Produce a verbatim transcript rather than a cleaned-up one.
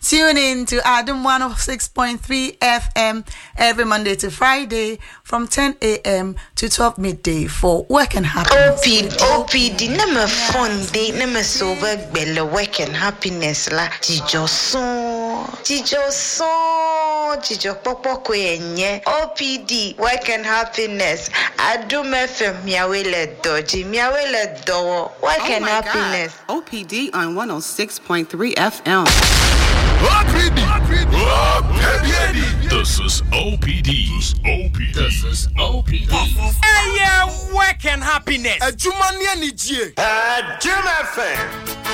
Tune in to Adam one oh six point three F M every Monday to Friday from ten a.m. to twelve midday for Work and Happiness. O P D, O P D, nama fun day, nama sober bella Work and Happiness la. Jijo son, jijo son, jijo popo kwenye. O P D, Work and Happiness. Adam F M, miawele doji, miawele do. Work oh and Happiness. God. O P D on one oh six point three F M. O P D. O P D. This is O P D. O P D. This is O P D. Hey, yeah, Work and Happiness. A Jumania Nijie. A Jum F M.